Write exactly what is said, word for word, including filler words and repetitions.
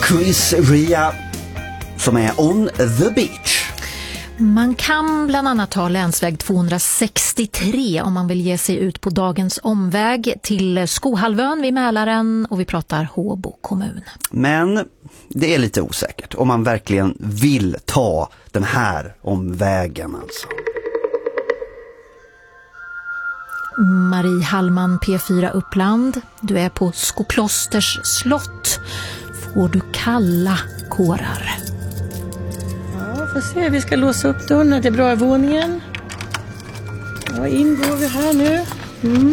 Chris Ria som är on the beach. Man kan bland annat ta länsväg tvåhundrasextiotre om man vill ge sig ut på dagens omväg till Skohalvön vid Mälaren, och vi pratar Håbo kommun. Men det är lite osäkert om man verkligen vill ta den här omvägen alltså. Marie Hallman, P fyra Uppland. Du är på Skoklosters slott. Får du kalla kårar? Ja, får se. Vi ska låsa upp dörren till bra våningen. Ja, in går vi här nu. Mm.